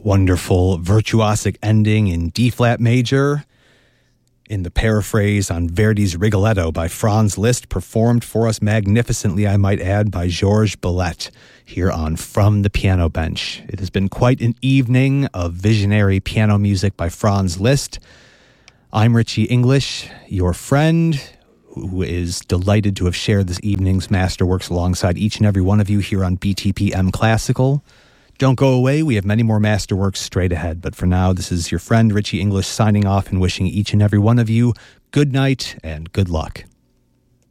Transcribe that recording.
wonderful virtuosic ending in D-flat major in the paraphrase on Verdi's Rigoletto by Franz Liszt, performed for us magnificently, I might add, by Georges Billet here on From the Piano Bench. It has been quite an evening of visionary piano music by Franz Liszt. I'm Richie English, your friend, who is delighted to have shared this evening's masterworks alongside each and every one of you here on BTPM Classical. Don't go away, we have many more masterworks straight ahead, but for now, this is your friend Richie English signing off and wishing each and every one of you good night and good luck.